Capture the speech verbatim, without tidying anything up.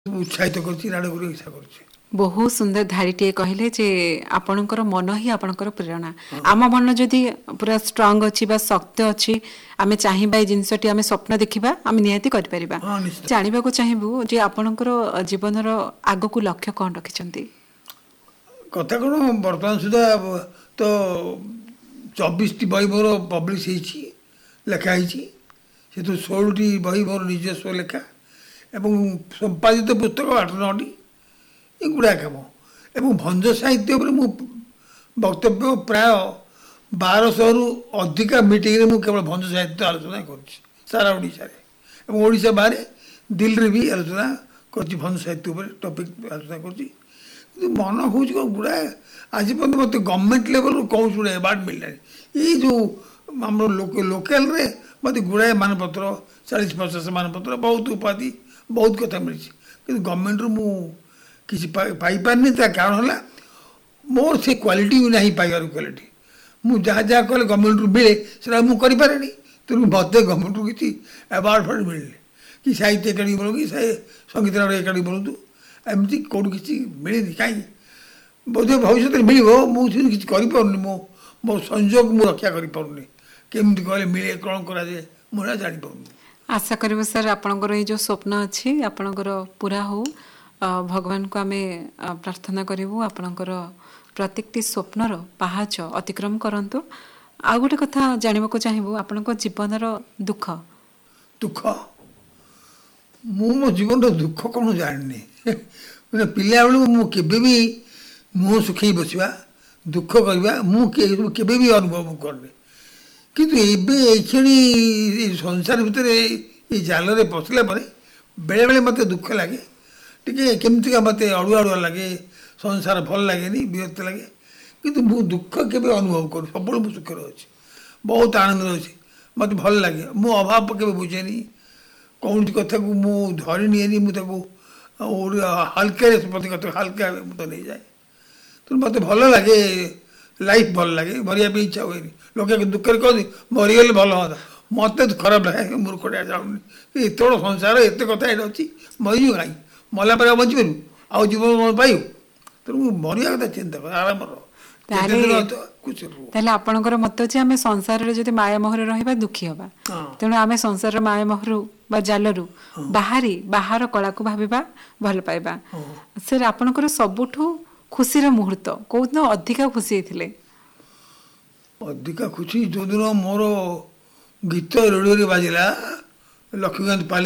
उत्साहित कर इच्छा कर बहुत सुंदर धाड़ीटे कहले जे आपणकर मन ही आपणकर प्रेरणा आम मन जदि पूरा स्ट्रांग अच्छी बा शक्त अच्छी आमे चाहिबा ए जिंसटी आमे स्वप्न देखिबा आमे निहाती करि परिबा जानिबा को चाहिबु जे आपणकर जीवन रो आगो को लक्ष्य कोन रखिसंती कथा कोन वर्तमान सुधा तो चौबीस टी बही मोर पब्लिश होईची लेखा होईची से तो सोलह टी बही मोर निजस्व लेखा एवं संपादित पुस्तक आठ नौ टी एगुड़ा कम एवं भंज साहित्य मु वक्तव्य प्राय बारश रु अधिका मीटिंग में केवल भंज साहित्य आलोचना कर सारा ओडिशा ओडिशा बाहर दिल्ली भी आलोचना कर भंज साहित्य टॉपिक आलोचना कर मन हूँ गुड़ाए आज पर्यटन मत गवर्नमेंट लेवल कौन गुड़ा अवार्ड मिलना ये जो आम लोकल मत गुड़ाए मानपत्र चालीस पचास मानपत्र बहुत उपाधि बहुत कथा मिली कि गवर्नमेंट रु किसी पाइपारनी कारण है मोर से क्वालिटी भी नहीं पाइबार क्वालिटी मुझे जहाँ जहाँ कले गवर्नमेंट रु मिले से मुझे करें तेणु मत गवर्नमेंट रु किसी अवार्ड फार्ड मिलने कि साहित्य एकाडेमी बोलो कि संगीत एकाडेमी बोलूँ एमती कौन किसी मिले कहीं बोधे भविष्य मिल मुझे किसी करें मो मो संजोग मुझे रक्षा करें केमती कहले मिले कौन कराए मुझे जापार आशा करूँ सर आपणकर ये जो स्वप्न अच्छी आपणकर पूरा हो भगवान को आमे प्रार्थना करूँ आपणकर प्रत्येकटी स्वप्नर पाहाच अतिक्रम करंतु आ गोटे कथा जानवा चाहबू आपण जीवन दुख दुख मु मो जीवन दुख कौन जानी पिला बेलू मुझे भी मुह सुखी बसवा दुख करवा मुझे भी अनुभव करनी किंतु एबे संसार भितर ये जाल पशिला बेले बेले मत दुख लगे टे केमती मत अड़ुआ अड़ुआ लगे संसार भल लगे विरक्त लगे किंतु मु दुख के अनुभव कर सब मुझे सुख अच्छे बहुत आनंद अच्छे मत भल लगे मो अभाव के बुझेनी कौन कथा को मुझे धरी निएनी मुझे हल्के प्रति कथा हल्का तो नहीं जाए तो मत भल लगे लाइफ भल लगे मरिया इच्छा हुए लोग दुख कहते मरीगले भल हाँ मत खराब लगे मूर्खटा जाऊनी एत बड़ संसार एत कथा ये अच्छी मरीजु कहीं मला पर बची पारू आउ जीवन पाइबू तेणु मरिया कथा चिंता कर आराम आपणकर मत अच्छे आम संसार जब माया मोहर रहा दुखी हवा तेणु आम संसार माया मोहर बा जालू बाहरी बाहर कला को भाविबा भल पाइबा सर आपणकर सबुठु खुशी मुहूर्त कौ दिन अधिका खुशी होते अधिका खुशी जो दिन मोर गीत रेडियो बाजिला लक्ष्मीकांत पाली